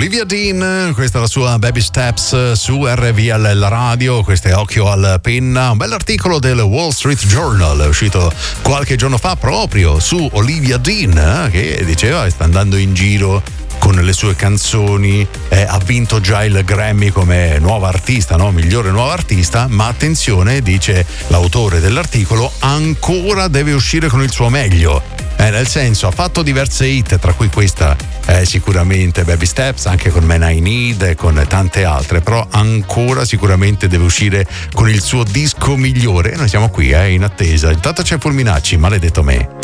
Olivia Dean, questa è la sua Baby Steps su RVL Radio, questo è Occhio alla penna, un bell'articolo del Wall Street Journal uscito qualche giorno fa proprio su Olivia Dean, che diceva sta andando in giro con le sue canzoni, ha vinto già il Grammy come nuova artista, no? Migliore nuova artista, ma attenzione, dice l'autore dell'articolo, ancora deve uscire con il suo meglio. Nel senso, ha fatto diverse hit, tra cui questa sicuramente Baby Steps, anche con Man I Need e con tante altre, però ancora sicuramente deve uscire con il suo disco migliore. Noi siamo qui in attesa. Intanto c'è Fulminacci, Maledetto me.